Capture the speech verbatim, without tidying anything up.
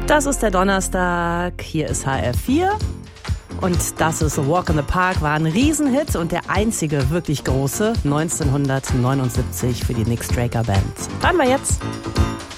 Das ist der Donnerstag, hier ist H R vier und das ist A Walk in the Park, war ein Riesenhit und der einzige wirklich große neunzehnhundertneunundsiebzig für die Nick Straker Band. Hören wir jetzt.